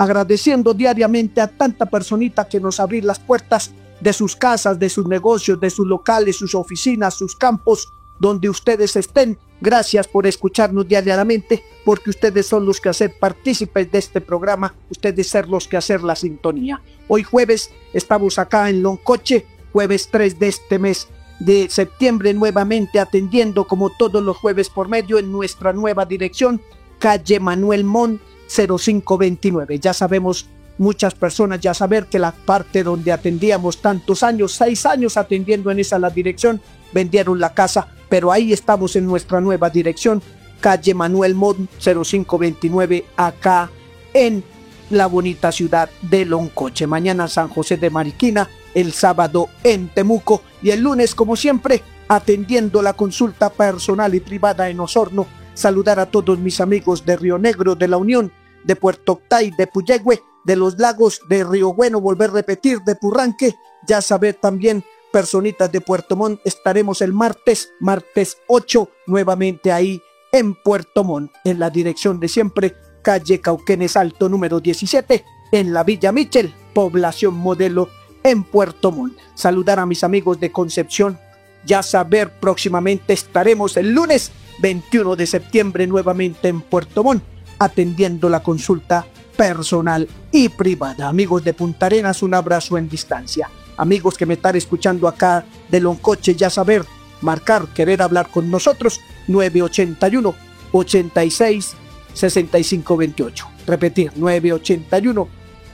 agradeciendo diariamente a tanta personita que nos abre las puertas de sus casas, de sus negocios, de sus locales, sus oficinas, sus campos, donde ustedes estén. Gracias por escucharnos diariamente, porque ustedes son los que hacen partícipes de este programa, ustedes son los que hacen la sintonía. Hoy jueves estamos acá en Loncoche, jueves 3 de este mes de septiembre, nuevamente atendiendo como todos los jueves por medio en nuestra nueva dirección, calle Manuel Montt 0529. Ya sabemos, muchas personas ya saber que la parte donde atendíamos tantos años, 6 años atendiendo en esa la dirección, vendieron la casa, pero ahí estamos en nuestra nueva dirección, calle Manuel Montt 0529, acá en la bonita ciudad de Loncoche. Mañana San José de Mariquina, el sábado en Temuco y el lunes, como siempre, atendiendo la consulta personal y privada en Osorno. Saludar a todos mis amigos de Río Negro, de La Unión, de Puerto Octay, de Puyehue, de Los Lagos, de Río Bueno, volver a repetir, de Purranque. Ya saber también, personitas de Puerto Montt, estaremos el martes 8, nuevamente ahí en Puerto Montt, en la dirección de siempre, calle Cauquenes Alto número 17, en la Villa Michel, población modelo en Puerto Montt. Saludar a mis amigos de Concepción, ya saber, próximamente estaremos el lunes 21 de septiembre nuevamente en Puerto Montt, atendiendo la consulta personal y privada. Amigos de Punta Arenas, un abrazo en distancia. Amigos que me están escuchando acá de Loncoche, ya saber, marcar, querer hablar con nosotros, 981 86 65 28. Repetir, 981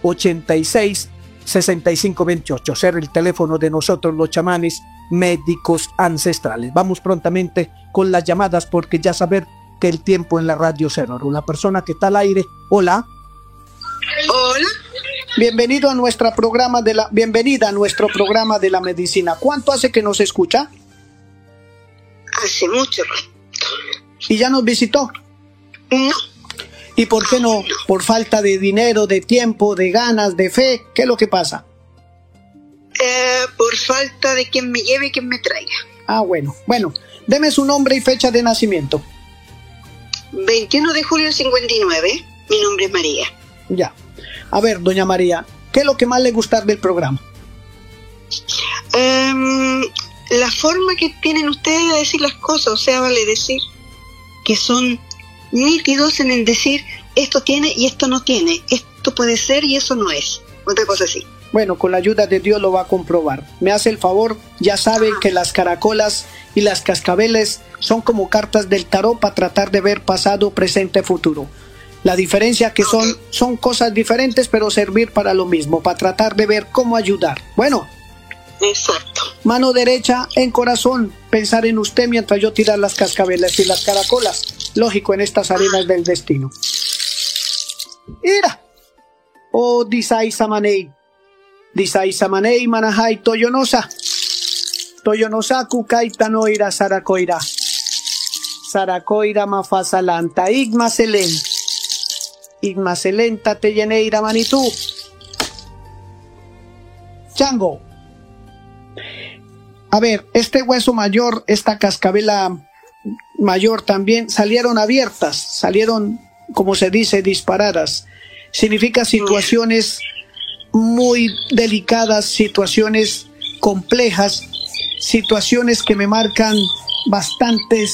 86 65 28. Ser el teléfono de nosotros los chamanes médicos ancestrales. Vamos prontamente con las llamadas, porque ya saber que el tiempo en la radio se oro. La persona que está al aire, hola. Hola. Bienvenida a nuestro programa de la medicina. ¿Cuánto hace que nos escucha? Hace mucho rato. ¿Y ya nos visitó? No. ¿Y por qué no? ¿Por falta de dinero, de tiempo, de ganas, de fe? ¿Qué es lo que pasa? Por falta de quien me lleve y quien me traiga. Ah, bueno. Deme su nombre y fecha de nacimiento. 21 de julio del 59. Mi nombre es María. Ya. A ver, doña María, ¿qué es lo que más le gusta del programa? La forma que tienen ustedes de decir las cosas, o sea, vale decir que son nítidos en el decir esto tiene y esto no tiene, esto puede ser y eso no es, otra cosa así. Bueno, con la ayuda de Dios lo va a comprobar. Me hace el favor, ya saben que las caracolas y las cascabeles son como cartas del tarot para tratar de ver pasado, presente, futuro. La diferencia que son cosas diferentes, pero servir para lo mismo, para tratar de ver cómo ayudar. Bueno. Exacto. Mano derecha en corazón, pensar en usted mientras yo tirar las cascabeles y las caracolas. Lógico, en estas arenas del destino. Ira. Oh, disai samanei. Disai samanei manahai toyonosa. Toyonosa kukaita no ira sarakoira. Sarakoira mafasalanta igma selen. Igma selenta te lleneira manitú. Chango. A ver, este hueso mayor, esta cascabela mayor también, salieron abiertas, salieron, como se dice, disparadas. Significa situaciones muy delicadas, situaciones complejas, situaciones que me marcan bastantes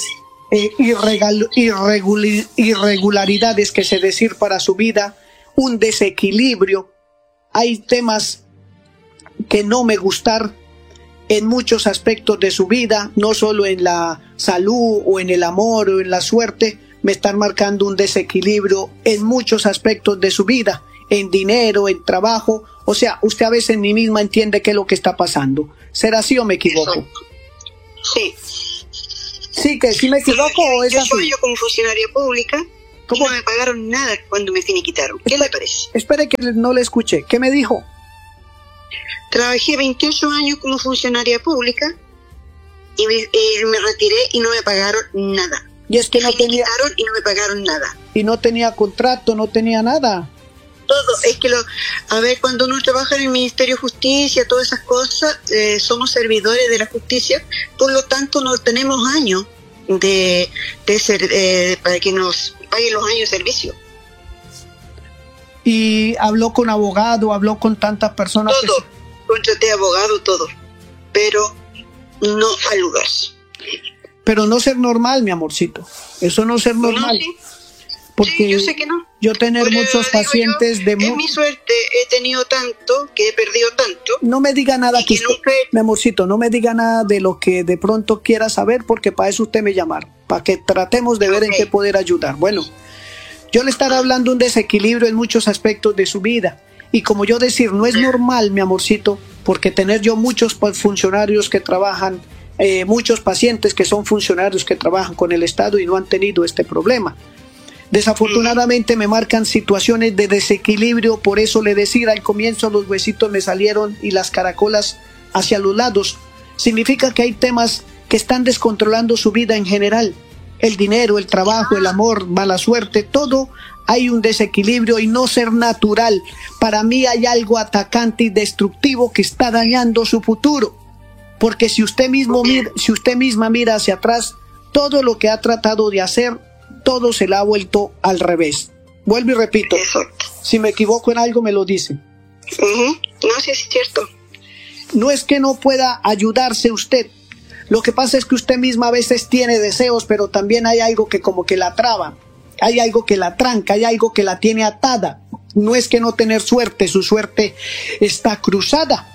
irregularidades, que se decir, para su vida, un desequilibrio. Hay temas que no me gustan en muchos aspectos de su vida, no solo en la salud o en el amor o en la suerte. Me están marcando un desequilibrio en muchos aspectos de su vida, en dinero, en trabajo. O sea, usted a veces ni misma entiende qué es lo que está pasando. ¿Será así o me equivoco? Sí. Sí, que sí me equivoco o es así. Yo como funcionaria pública, ¿cómo? No me pagaron nada cuando me finiquitaron. ¿Qué le parece? Espere que no le escuché. ¿Qué me dijo? Trabajé 28 años como funcionaria pública y me retiré y no me pagaron nada. Y es que no tenía... y no me pagaron nada. Y no tenía contrato, no tenía nada. Todo, es que a ver, cuando uno trabaja en el Ministerio de Justicia, todas esas cosas, somos servidores de la justicia, por lo tanto no tenemos años para que nos paguen los años de servicio. Y habló con abogado, habló con tantas personas. Todo, contraté abogado, todo, pero no al lugar. Pero no ser normal, mi amorcito. Eso no ser normal. No, sí. Porque sí, yo sé que no. Yo tener muchos pacientes yo, es mi suerte, he tenido tanto, que he perdido tanto. No me diga nada que usted, mi amorcito, no me diga nada de lo que de pronto quiera saber, porque para eso usted me llamar, para que tratemos de ver en qué poder ayudar. Bueno, yo le estaré hablando un desequilibrio en muchos aspectos de su vida. Y como yo decir, no es normal, mi amorcito, porque tener yo muchos funcionarios que trabajan, muchos pacientes que son funcionarios que trabajan con el Estado y no han tenido este problema. Desafortunadamente me marcan situaciones de desequilibrio, por eso le decía al comienzo los huesitos me salieron y las caracolas hacia los lados. Significa que hay temas que están descontrolando su vida en general. El dinero, el trabajo, el amor, mala suerte, todo hay un desequilibrio y no ser natural. Para mí hay algo atacante y destructivo que está dañando su futuro. Porque si usted misma mira hacia atrás, todo lo que ha tratado de hacer, todo se le ha vuelto al revés. Vuelvo y repito, si me equivoco en algo me lo dicen. No, sí es cierto. No es que no pueda ayudarse usted. Lo que pasa es que usted misma a veces tiene deseos, pero también hay algo que como que la traba. Hay algo que la tranca, hay algo que la tiene atada. No es que no tener suerte, su suerte está cruzada.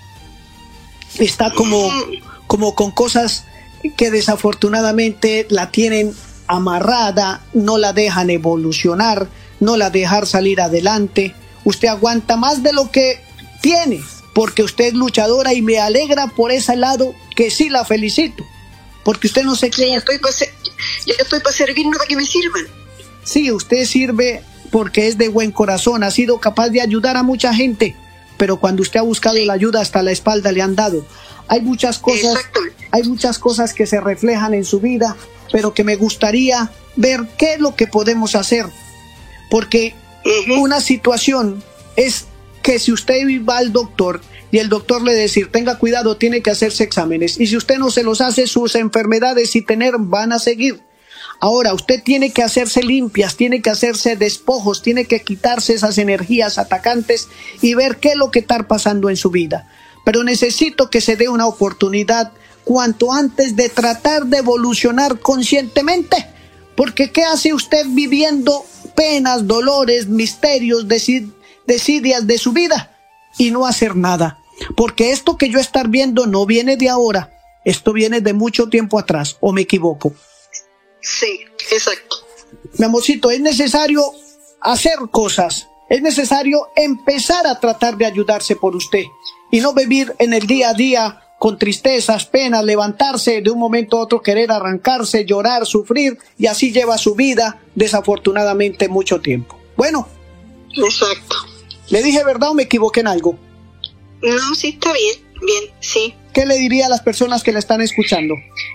Está como con cosas que desafortunadamente la tienen amarrada, no la dejan evolucionar, no la dejan salir adelante. Usted aguanta más de lo que tiene, porque usted es luchadora y me alegra por ese lado, que sí la felicito, porque usted no se cree. Yo estoy para servirme, para que me sirvan. Sí, usted sirve porque es de buen corazón, ha sido capaz de ayudar a mucha gente, pero cuando usted ha buscado la ayuda, hasta la espalda le han dado. Hay muchas cosas que se reflejan en su vida, pero que me gustaría ver qué es lo que podemos hacer, porque una situación es que si usted va al doctor y el doctor le decir tenga cuidado, tiene que hacerse exámenes, y si usted no se los hace, sus enfermedades y van a seguir. Ahora usted tiene que hacerse limpias, tiene que hacerse despojos, tiene que quitarse esas energías atacantes y ver qué es lo que está pasando en su vida. Pero necesito que se dé una oportunidad cuanto antes de tratar de evolucionar conscientemente, porque ¿qué hace usted viviendo penas, dolores, misterios, desidias de su vida y no hacer nada? Porque esto que yo estar viendo no viene de ahora, esto viene de mucho tiempo atrás, ¿o me equivoco? Sí, exacto. Mi amorcito, es necesario hacer cosas, es necesario empezar a tratar de ayudarse por usted y no vivir en el día a día con tristezas, penas, levantarse de un momento a otro, querer arrancarse, llorar, sufrir, y así lleva su vida desafortunadamente mucho tiempo. Bueno. Exacto. ¿Le dije verdad o me equivoqué en algo? No, sí, está bien, sí. ¿Qué le diría a las personas que le están escuchando?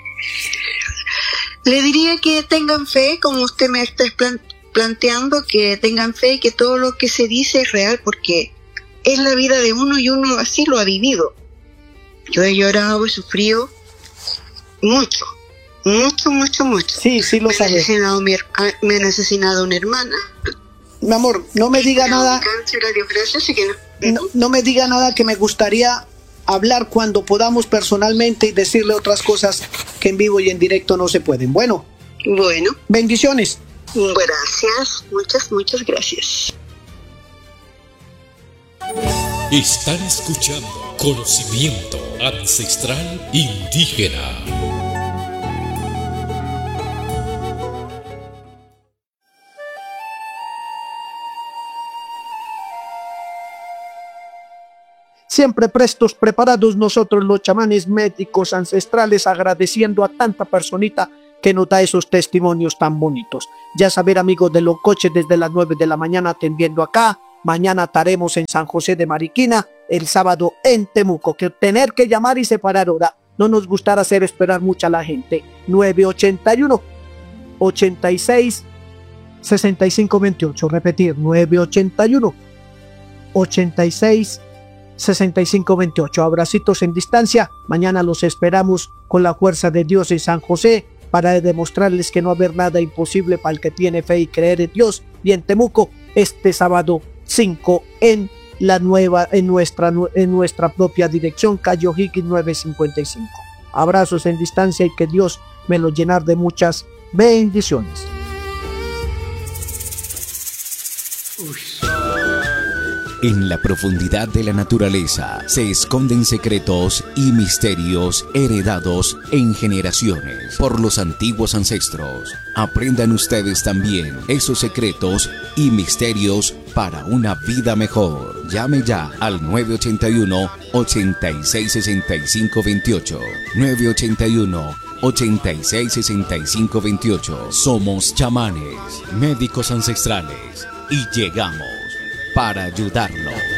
Le diría que tengan fe, como usted me está planteando, que tengan fe y que todo lo que se dice es real, porque es la vida de uno y uno así lo ha vivido. Yo he llorado, he sufrido mucho. Sí, lo sabes. Me han asesinado una hermana. Mi amor, no me diga nada. No me diga nada, que me gustaría hablar cuando podamos personalmente y decirle otras cosas que en vivo y en directo no se pueden. Bueno. Bendiciones. Gracias, muchas gracias. Están escuchando Conocimiento Ancestral Indígena. Siempre prestos, preparados nosotros los chamanes médicos ancestrales, agradeciendo a tanta personita que nos da esos testimonios tan bonitos. Ya saber, amigos de los coches, desde las 9 de la mañana atendiendo acá. Mañana estaremos en San José de Mariquina, el sábado en Temuco, que tener que llamar y separar hora no nos gustará hacer esperar mucho a la gente. 981 86 65 28, repetir, 981 86 65 28. Abracitos en distancia. Mañana los esperamos con la fuerza de Dios en San José, para demostrarles que no va a haber nada imposible para el que tiene fe y creer en Dios. Y en Temuco, este sábado 5 en nuestra propia dirección, calle O'Higgins 955. Abrazos en distancia y que Dios me los llenar de muchas bendiciones. En la profundidad de la naturaleza se esconden secretos y misterios heredados en generaciones por los antiguos ancestros. Aprendan ustedes también esos secretos y misterios para una vida mejor. Llame ya al 981-866528. 981-866528. Somos chamanes, médicos ancestrales y llegamos para ayudarlo.